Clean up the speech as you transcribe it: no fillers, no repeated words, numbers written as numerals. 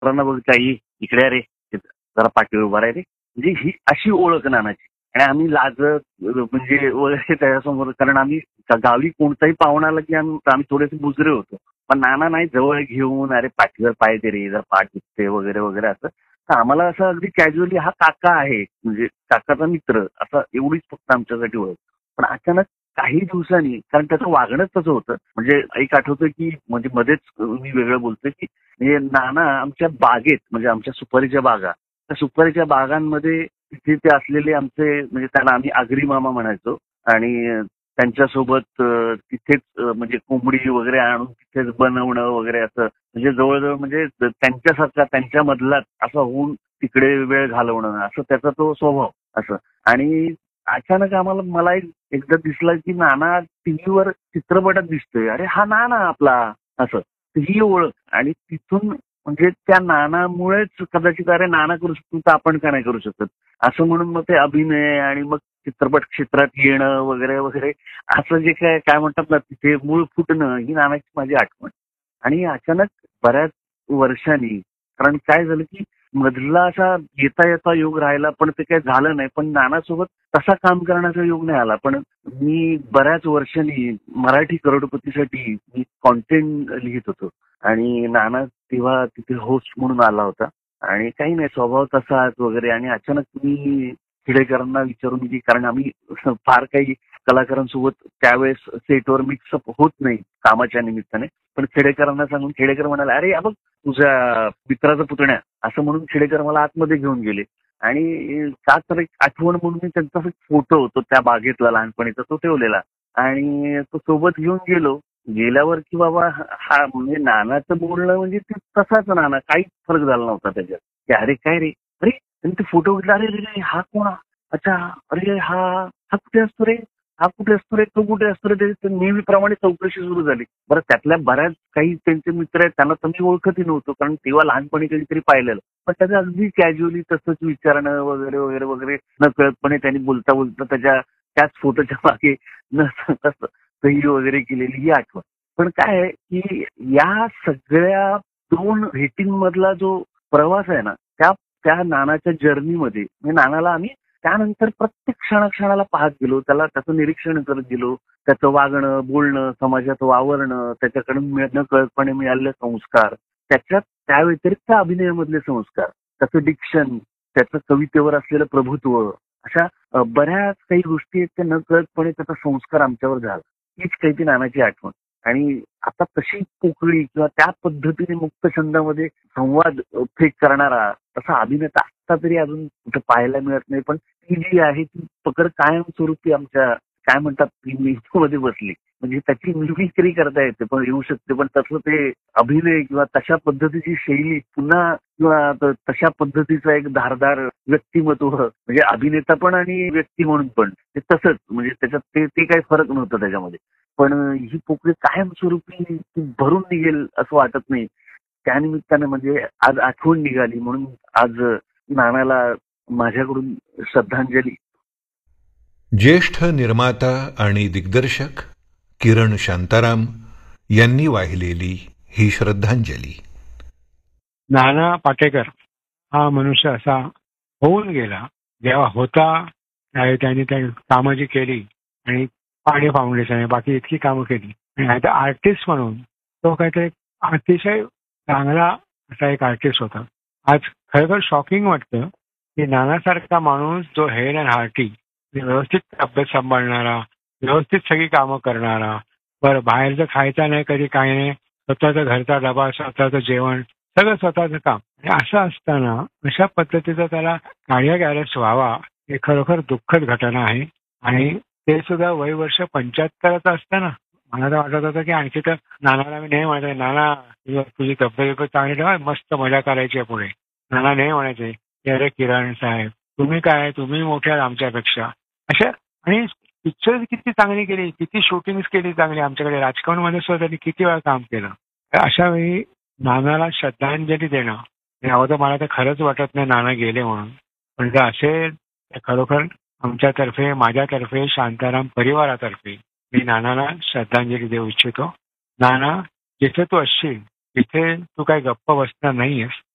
मित्रांना बोलतो, "आई इकडे रे, जरा पाठीवर उभा राहा रे." म्हणजे ही अशी ओळख नानाची. आणि आम्ही लाजत म्हणजे वगैरे त्याच्यासमोर, कारण आम्ही गावी कोणताही पाहुणा आला की आम्ही थोडेसे बुजरे होतो. पण नाना नाही, जवळ घेऊन "अरे पाठीवर पाय दे रे, जरा पाठ दुखते" वगैरे वगैरे असं. तर आम्हाला असं अगदी कॅज्युअली हा काका आहे, म्हणजे काकाचा मित्र, असं एवढीच फक्त आमच्यासाठी ओळख. पण अचानक काही दिवसांनी, कारण त्याचं वागणंच तसं होतं. म्हणजे एक आठवतं की म्हणजे मध्येच मी वेगळं बोलतोय की म्हणजे नाना आमच्या बागेत, म्हणजे आमच्या सुपारीच्या बागा, त्या सुपारीच्या बागांमध्ये तिथे ते असलेले आमचे, म्हणजे त्यांना आम्ही आगरी मामा म्हणायचो. आणि त्यांच्यासोबत तिथेच म्हणजे कोंबडी वगैरे आणून तिथेच बनवणं वगैरे असं, म्हणजे जवळजवळ म्हणजे त्यांच्यासारखा त्यांच्यामधलाच असं होऊन तिकडे वेळ घालवणं, असं त्याचा तो स्वभाव असं. आणि अचानक मला एकदा दिसलं की नाना टीव्हीवर चित्रपटात दिसतोय. अरे हा नाना आपला, असं. तर ही ओळख. आणि तिथून म्हणजे त्या नानामुळेच कदाचित अरे नाना करू शकतो तर आपण का नाही करू शकत, असं म्हणून मग ते अभिनय आणि मग चित्रपट क्षेत्रात येणं वगैरे वगैरे, असं जे काय काय म्हणतात ना, तिथे मूळ फुटणं, ही नानाची माझी आठवण. आणि अचानक बऱ्याच वर्षांनी, कारण काय झालं की मधला असा येता येता योग राहिला, पण ते काही झालं नाही. पण नानासोबत तसा काम करण्याचा योग नाही आला. पण मी बऱ्याच वर्षांनी मराठी करोडपतीसाठी मी कॉन्टेंट लिहित होतो. आणि नाना तेव्हा तिथे होस्ट म्हणून आला होता. आणि काही नाही, स्वभाव तसाच वगैरे. आणि अचानक मी खेडेकरांना विचारून की, कारण आम्ही फार काही कलाकारांसोबत त्यावेळेस सेटवर मिक्सअप होत नाही कामाच्या निमित्ताने. पण खेडेकरांना सांगून खेडेकर म्हणाले, "अरे बघ तुझ्या मित्राचा पुतण्या", असं म्हणून खेडेकर मला आतमध्ये घेऊन गेले. आणि का तर एक आठवण म्हणून मी त्यांचा एक फोटो होतो त्या बागेतला लहानपणीचा, तो ठेवलेला. आणि तो सोबत घेऊन गेलो. गेल्यावर की बाबा हा म्हणजे नानाचं बोलणं म्हणजे ते तसाच नाना, काहीच फरक झाला नव्हता त्याच्यात. की "अरे काय रे, अरे", त्यांनी ते फोटो घेतला, "अरे रे रे, हा कोण? अच्छा, अरे हा हा कुठे असतो रे, हा कुठे असतो रे, तो कुठे असतो रे?" ते नेहमीप्रमाणे चौकशी सुरू झाली. बरं त्यातल्या बऱ्याच काही त्यांचे मित्र आहेत, त्यांना तर मी ओळखतही नव्हतो, कारण तेव्हा लहानपणी कधीतरी पाहिलेलं. पण त्याचं अगदी कॅज्युअली तसंच विचारणं वगैरे वगैरे वगैरे, नकळतपणे त्यांनी बोलता बोलता त्याच फोटोच्या मागे न तसं सही वगैरे केलेली ही आठवण. पण काय आहे की या सगळ्या 2 भेटींमधला जो प्रवास आहे ना, त्या त्या नानाच्या जर्नीमध्ये, म्हणजे नानाला आम्ही त्यानंतर प्रत्येक क्षणाक्षणाला पाहत गेलो, त्याचं निरीक्षण करत गेलो. त्याचं वागणं, बोलणं, समाजात वावरणं, त्याच्याकडून नकळतपणे मिळालेले संस्कार, त्याच्यात त्या व्यतिरिक्त अभिनयामधले संस्कार, त्याचं डिक्शन, त्याचं कवितेवर असलेलं प्रभुत्व, अशा बऱ्याच काही गोष्टी आहेत, त्या नकळतपणे त्याचा संस्कार आमच्यावर झाला. हीच काही ती नानाची आठवण. आणि आता तशी पोकळी किंवा त्या पद्धतीने मुक्त छंदामध्ये संवाद फेक करणारा तसा अभिनेता आत्ता तरी अजून कुठं पाहायला मिळत नाही. पण ती जी आहे ती पकड कायमस्वरूपी आमच्या काय म्हणतात मध्ये बसली. म्हणजे त्याची मिमिक्री करता येते, पण येऊ शकते. पण तसं ते अभिनय किंवा तशा पद्धतीची शैली पुन्हा, किंवा तशा पद्धतीचा एक धारदार व्यक्तिमत्व, म्हणजे अभिनेता पण आणि व्यक्ती म्हणून पण ते तसंच, म्हणजे त्याच्यात ते काही फरक नव्हतं त्याच्यामध्ये. पण ही पोकळी कायमस्वरूपी ती भरून निघेल असं वाटत नाही. त्यानिमित्तानं म्हणजे आज आठवण निघाली, म्हणून आज नानाला माझ्याकडून श्रद्धांजली. ज्येष्ठ निर्माता आणि दिग्दर्शक किरण शांताराम यांनी वाहिलेली ही श्रद्धांजली. नाना पाटेकर हा मनुष्य असा होऊन गेला, जेव्हा होता त्यावेळी त्यांनी त्या कामं जी केली, आणि पाणी फाउंडेशन बाकी इतकी कामं केली, आणि ॲज अ आर्टिस्ट म्हणून तो काहीतरी अतिशय चांगला असा एक आर्टिस्ट होता. आज खरोखर शॉकिंग वाटतं की नानासारखा माणूस जो हेड अँड हार्टी, व्यवस्थित तब्येत सांभाळणारा, व्यवस्थित सगळी कामं करणारा, बरं बाहेरचं खायचं नाही कधी काही नाही, स्वतःचा घरचा डबा, स्वतःचं जेवण, सगळं स्वतःचं काम, आणि असं असताना अशा पद्धतीचा त्याला कार्डियाक अरेस्ट व्हावा, हे खरोखर दुःखद घटना आहे. आणि ते सुद्धा वय वर्ष 75 असताना मला तर वाटत होतं की आणखी तर नानाला मी नाही म्हणायचं, नाना तुझी तब्येत चांगली ठेवा, मस्त मजा करायची आहे पुढे. नाना नाही म्हणायचे की अरे किरण साहेब तुम्ही काय, तुम्ही मोठे आहात आमच्यापेक्षा, अशा. आणि पिक्चर किती चांगली केली, किती शूटिंग केली चांगली, आमच्याकडे राजकारणामध्ये सुद्धा त्यांनी किती वेळा काम केलं. अशा वेळी नानाला श्रद्धांजली देणं यावं तर मला तर खरंच वाटत नाही नाना गेले म्हणून. पण जर असेल तर खरोखर आमच्यातर्फे, माझ्यातर्फे, शांताराम परिवारातर्फे मी नानाला श्रद्धांजली देऊ इच्छितो. नाना, जिथे तू असशील तिथे तू काही गप्प बसणार नाहीयेस.